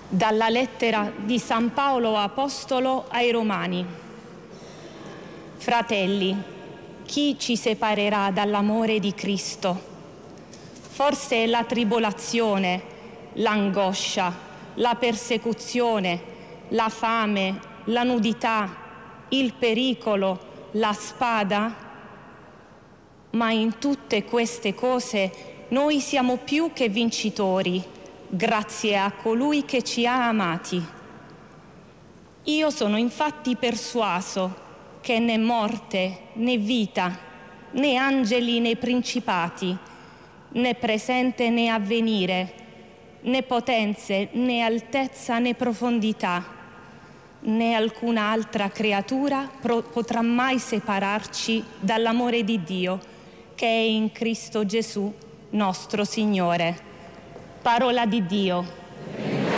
Dalla lettera di San Paolo Apostolo ai Romani. Fratelli, chi ci separerà dall'amore di Cristo? Forse la tribolazione, l'angoscia, la persecuzione, la fame, la nudità, il pericolo, la spada? Ma in tutte queste cose noi siamo più che vincitori, grazie a colui che ci ha amati. Io sono infatti persuaso che né morte, né vita, né angeli né principati, né presente né avvenire, né potenze, né altezza né profondità, né alcuna altra creatura potrà mai separarci dall'amore di Dio, che è in Cristo Gesù, nostro Signore. Parola di Dio.